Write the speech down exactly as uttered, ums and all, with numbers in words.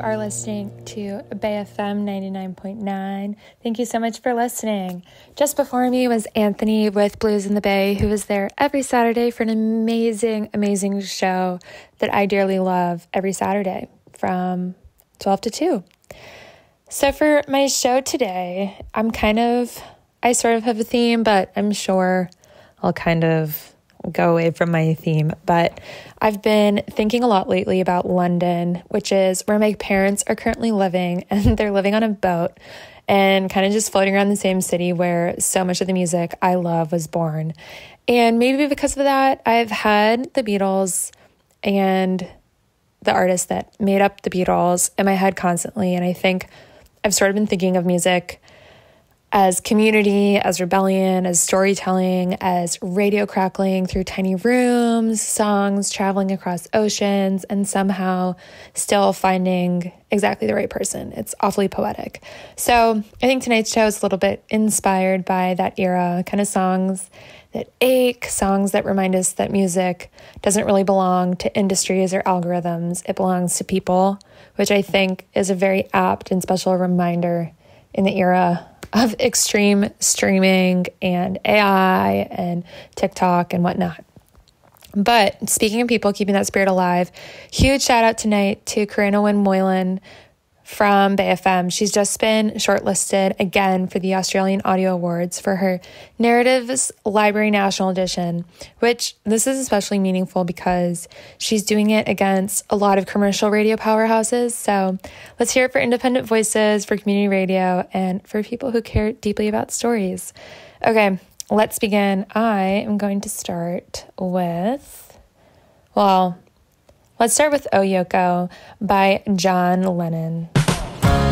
are listening to Bay F M ninety-nine point nine. Thank you so much for listening. Just before me was Anthony with Blues in the Bay, who is there every Saturday for an amazing, amazing show that I dearly love every Saturday from twelve to two. So for my show today, I'm kind of, I sort of have a theme, but I'm sure I'll kind of go away from my theme, but I've been thinking a lot lately about London, which is where my parents are currently living, and they're living on a boat and kind of just floating around the same city where so much of the music I love was born. And maybe because of that, I've had the Beatles and the artists that made up the Beatles in my head constantly, and I think I've sort of been thinking of music as community, as rebellion, as storytelling, as radio crackling through tiny rooms, songs traveling across oceans, and somehow still finding exactly the right person. It's awfully poetic. So I think tonight's show is a little bit inspired by that era, kind of songs that ache, songs that remind us that music doesn't really belong to industries or algorithms. It belongs to people, which I think is a very apt and special reminder in the era of extreme streaming and A I and TikTok and whatnot. But speaking of people keeping that spirit alive, huge shout out tonight to Karina Wynn Moylan from Bay F M. She's just been shortlisted again for the Australian Audio Awards for her Narratives Library National Edition, which this is especially meaningful because she's doing it against a lot of commercial radio powerhouses. So let's hear it for independent voices, for community radio, and for people who care deeply about stories. Okay, let's begin. I am going to start with, well, let's start with Oh Yoko by John Lennon.